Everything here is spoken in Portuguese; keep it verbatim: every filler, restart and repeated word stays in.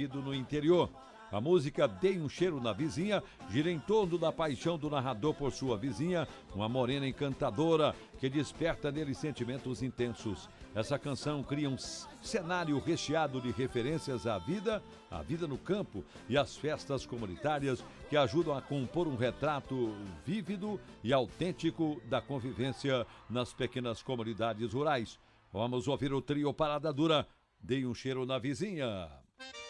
nascido no interior. A música Dei um Cheiro na Vizinha gira em torno da paixão do narrador por sua vizinha, uma morena encantadora que desperta nele sentimentos intensos. Essa canção cria um cenário recheado de referências à vida, à vida no campo e às festas comunitárias que ajudam a compor um retrato vívido e autêntico da convivência nas pequenas comunidades rurais. Vamos ouvir o trio Parada Dura, Dei um Cheiro na Vizinha.